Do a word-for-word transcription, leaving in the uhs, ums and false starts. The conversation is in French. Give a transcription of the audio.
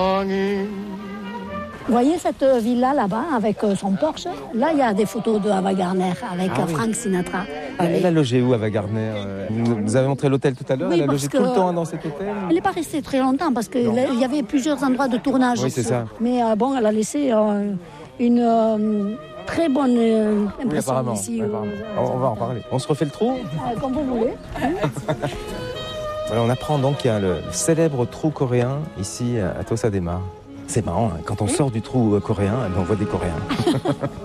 Vous voyez cette villa là-bas avec son Porsche? Là, il y a des photos de Ava Gardner avec ah, oui. Frank Sinatra. Elle, elle a logé où, Ava Gardner? Vous avez montré l'hôtel tout à l'heure. Oui, elle a logé tout le temps dans cet hôtel? Elle n'est pas restée très longtemps parce qu'il y avait plusieurs endroits de tournage. Oui, c'est ça. Mais euh, bon, elle a laissé euh, une euh, très bonne euh, impression oui, apparemment, ici. Oui, apparemment. Euh, on va en parler. On se refait le trou euh, Comme vous voulez. Voilà, on apprend donc qu'il y a le célèbre trou coréen ici à Tossa de Mar. C'est marrant, hein, quand on sort du trou coréen, on voit des Coréens.